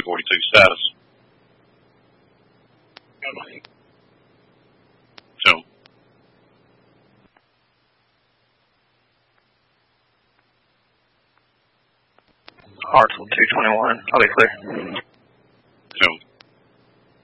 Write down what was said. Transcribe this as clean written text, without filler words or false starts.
242 status. So. Hartsville 221, I'll be clear.